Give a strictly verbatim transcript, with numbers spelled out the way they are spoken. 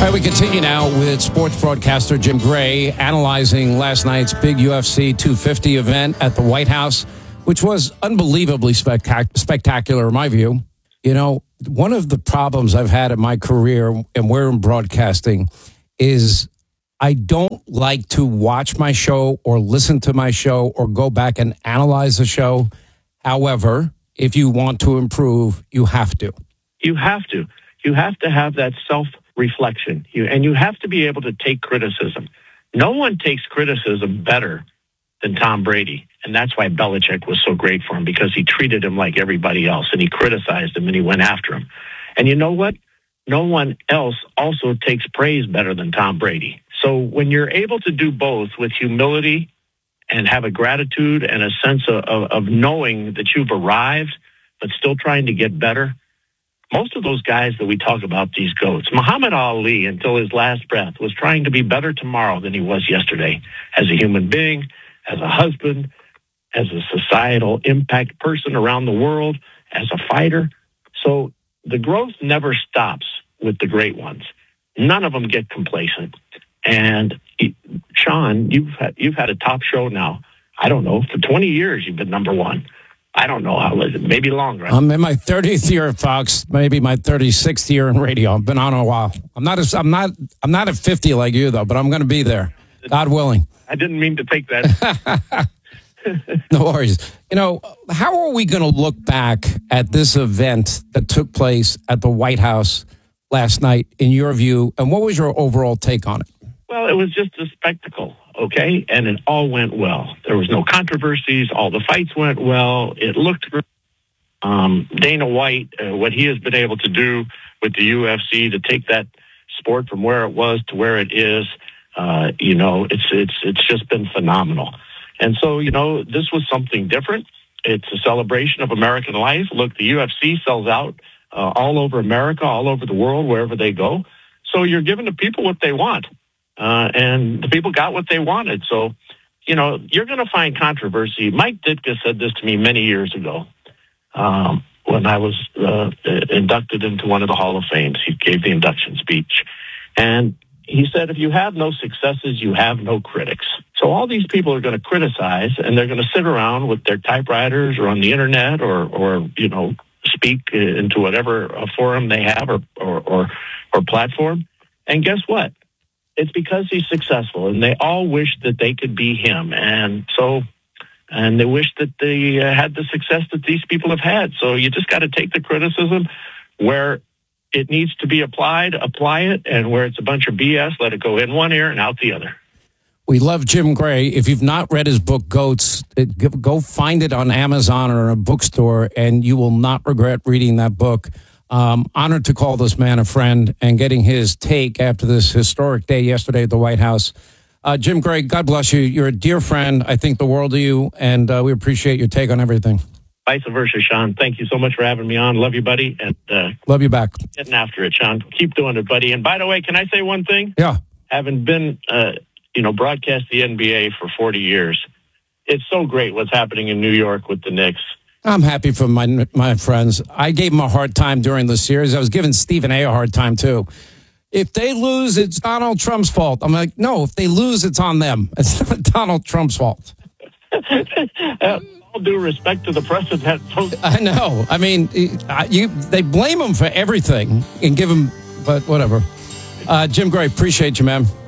All right, we continue now with sports broadcaster Jim Gray analyzing last night's big U F C two fifty event at the White House, which was unbelievably spectac- spectacular in my view. You know, one of the problems I've had in my career, and we're in broadcasting, is I don't like to watch my show or listen to my show or go back and analyze the show. However, if you want to improve, you have to. You have to. You have to have that self-reflection. You, and you have to be able to take criticism. No one takes criticism better than Tom Brady. And that's why Belichick was so great for him, because he treated him like everybody else, and he criticized him, and he went after him. And you know what? No one else also takes praise better than Tom Brady. So when you're able to do both with humility and have a gratitude and a sense of, of, of knowing that you've arrived, but still trying to get better, most of those guys that we talk about, these GOATs, Muhammad Ali, until his last breath, was trying to be better tomorrow than he was yesterday, as a human being, as a husband, as a societal impact person around the world, as a fighter. So the growth never stops with the great ones. None of them get complacent. And Sean, you've had, you've had a top show now. I don't know, for twenty years you've been number one. I don't know how is it, maybe longer. I'm in my thirtieth year at Fox, maybe my thirty-sixth year in radio. I've been on a while. I'm not a, I'm not I'm not at fifty like you though, but I'm going to be there, God willing. I didn't mean to take that. No worries. You know, how are we going to look back at this event that took place at the White House last night, in your view, and what was your overall take on it? Well, it was just a spectacle, okay? And it all went well. There was no controversies. All the fights went well. It looked great. Um, Dana White, uh, what he has been able to do with the U F C to take that sport from where it was to where it is, uh, you know, it's it's it's just been phenomenal. And so, you know, this was something different. It's a celebration of American life. Look, the U F C sells out uh, all over America, all over the world, wherever they go. So you're giving the people what they want. Uh, and the people got what they wanted. So, you know, you're going to find controversy. Mike Ditka said this to me many years ago um, when I was uh, inducted into one of the Hall of Fames. He gave the induction speech. And he said, if you have no successes, you have no critics. So all these people are going to criticize, and they're going to sit around with their typewriters or on the internet or, or you know, speak into whatever forum they have or, or, or, or platform. And guess what? It's because he's successful, and they all wish that they could be him. And so, and they wish that they uh, had the success that these people have had. So you just got to take the criticism where it needs to be applied, apply it, and where it's a bunch of B S, let it go in one ear and out the other. We love Jim Gray. If you've not read his book, GOATs, it, go find it on Amazon or a bookstore, and you will not regret reading that book. Um, honored to call this man a friend and getting his take after this historic day yesterday at the White House. Uh, Jim Gray, God bless you. You're a dear friend. I think the world of you, and uh, we appreciate your take on everything. Vice versa, Sean. Thank you so much for having me on. Love you, buddy. And uh, love you back. Getting after it, Sean. Keep doing it, buddy. And by the way, can I say one thing? Yeah. Having been, uh, you know, broadcast the N B A for forty years, it's so great what's happening in New York with the Knicks. I'm happy for my my friends. I gave them a hard time during the series. I was giving Stephen A. a hard time, too. If they lose, it's Donald Trump's fault. I'm like, no, if they lose, it's on them. It's not Donald Trump's fault. uh, all due respect to the president. I know. I mean, you they blame him for everything and give him, but whatever. Uh, Jim Gray, appreciate you, man.